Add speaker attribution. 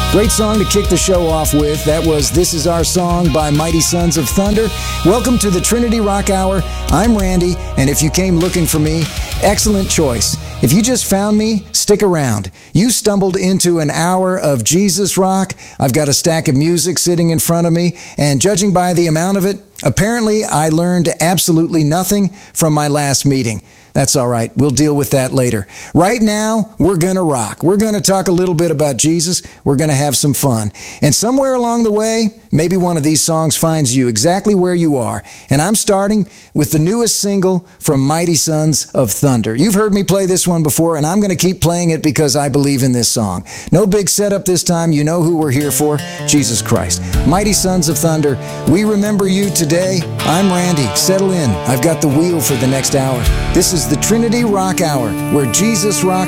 Speaker 1: Great song to kick the show off with. That was This Is Our Song by Mighty Sons of Thunder. Welcome to the Trinity Rock Hour. I'm Randy, and if you came looking for me, excellent choice. If you just found me, stick around. You stumbled into an hour of Jesus rock. I've got a stack of music sitting in front of me, and judging by the amount of it, apparently I learned absolutely nothing from my last meeting. That's all right. We'll deal with that later. Right now, we're going to rock. We're going to talk a little bit about Jesus. We're going to have some fun. And somewhere along the way, maybe one of these songs finds you exactly where you are. And I'm starting with the newest single from Mighty Sons of Thunder. You've heard me play this one before, and I'm going to keep playing it because I believe in this song. No big setup this time. You know who we're here for, Jesus Christ. Mighty Sons of Thunder, we remember you today. I'm Randy. Settle in. I've got the wheel for the next hour. This is the Trinity Rock Hour, where Jesus rocks